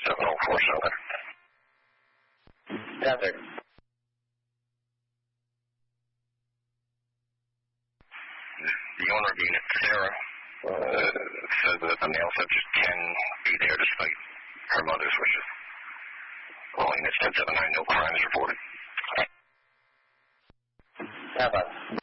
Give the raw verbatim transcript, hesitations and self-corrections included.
seven oh four Southern. Desert. The owner of Unit Sarah uh, said that the male subject can be there despite her mother's wishes. Calling Unit ten seven nine, no crimes reported. Seven.